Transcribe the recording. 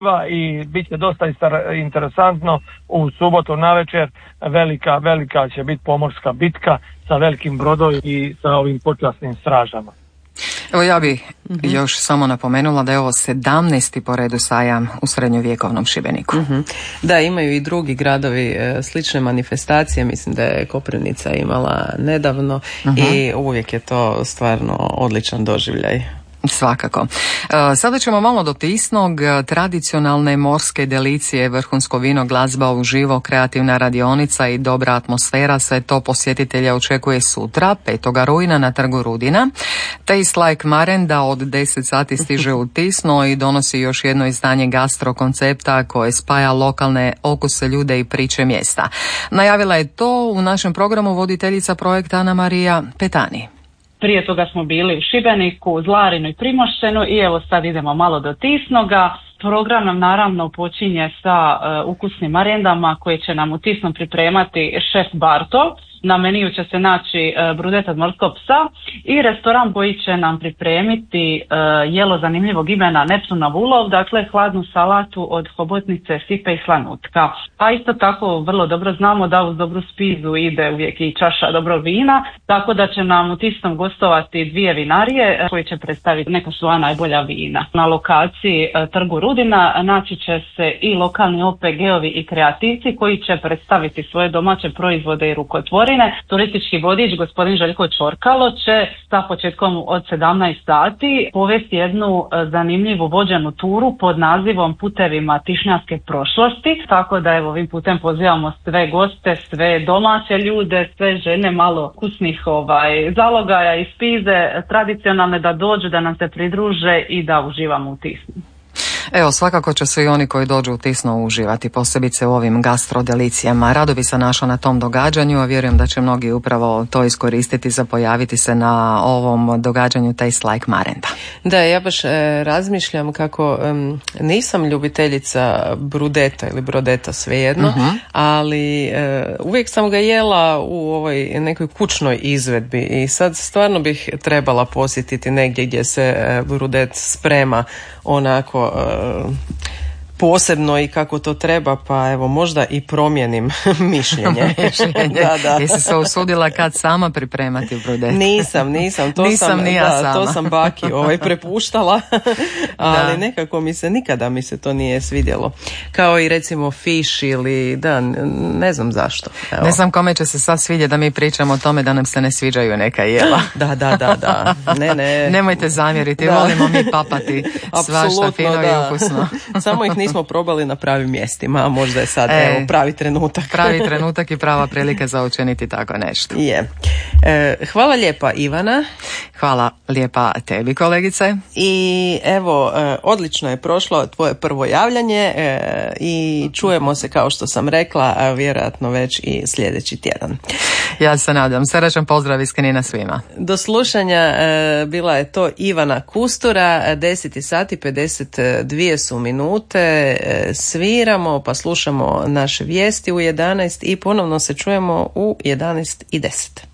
i bit će dosta interesantno. U subotu navečer velika će biti pomorska bitka sa velikim brodovima i sa ovim počasnim stražama. Evo ja bih još samo napomenula da je ovo 17. po redu sajam u srednjovjekovnom Šibeniku. Da, imaju i drugi gradovi slične manifestacije, mislim da je Koprivnica imala nedavno i uvijek je to stvarno odličan doživljaj. Svakako. Sada ćemo malo do Tisnog. Tradicionalne morske delicije, vrhunsko vino, glazba uživo, kreativna radionica i dobra atmosfera, sve to posjetitelja očekuje sutra, 5. rujna na trgu Rudina. Taste Like Marenda od 10 sati stiže u Tisno i donosi još jedno izdanje gastro koncepta koje spaja lokalne okuse, ljude i priče mjesta. Najavila je to u našem programu voditeljica projekta Ana Marija Petani. Prije toga smo bili u Šibeniku, Zlarinu i Primoštenu i evo sad idemo malo do Tisnoga. Program nam naravno počinje sa ukusnim marendama koje će nam u Tisnom pripremati šef Barto. Na meniju će se naći brudeta od morskog psa i restoran koji će nam pripremiti jelo zanimljivog imena Neptunov ulov, dakle hladnu salatu od hobotnice, sipe i slanutka. A isto tako vrlo dobro znamo da uz dobru spizu ide uvijek i čaša dobrog vina, tako da će nam u Tisnom gostovati 2 vinarije koje će predstaviti neka svoja najbolja vina. Na lokaciji trgu Rudina naći će se i lokalni OPG-ovi i kreativci koji će predstaviti svoje domaće proizvode i rukotvorine. Turistički vodič gospodin Željko Čorkalo će sa početkom od 17 sati povesti jednu zanimljivu vođenu turu pod nazivom Putevima tišnjanske prošlosti. Tako da evo ovim putem pozivamo sve goste, sve domaće ljude, sve žene malo ukusnih zalogaja i spize tradicionalne da dođu, da nam se pridruže i da uživamo u Tisnu. Evo, svakako će se i oni koji dođu u Tisno uživati, posebice u ovim gastrodelicijama. Rado bi se našao na tom događanju, a vjerujem da će mnogi upravo to iskoristiti za pojaviti se na ovom događanju Taste Like Marenda. Da, ja baš razmišljam kako nisam ljubiteljica brudeta ili brodeta, svejedno, ali uvijek sam ga jela u ovoj nekoj kućnoj izvedbi i sad stvarno bih trebala posjetiti negdje gdje se brudet sprema onako posebno i kako to treba, pa evo možda i promijenim mišljenje. Da. Jesi se usudila kad sama pripremati brudet? Nisam. To sam baki prepuštala, ali nekako nikada mi se to nije svidjelo. Kao i recimo fiš ili ne znam zašto. Evo. Ne znam kome će se sad svidjeti da mi pričamo o tome da nam se ne sviđaju neka jela. Da. Ne. Nemojte zamjeriti, volimo mi papati svašta fino i ukusno. Samo ih nismo probali na pravim mjestima, a možda je sad pravi trenutak. Pravi trenutak i prava prilika za učiniti tako nešto. Je. Hvala lijepa Ivana. Hvala lijepa tebi kolegice. I evo, odlično je prošlo tvoje prvo javljanje i čujemo se kao što sam rekla, vjerojatno već i sljedeći tjedan. Ja se nadam. Srdačan pozdrav iz Knina svima. Do slušanja bila je to Ivana Kustura, 10 sati 52 su minute, sviramo pa slušamo naše vijesti u 11 i ponovno se čujemo u 11:10.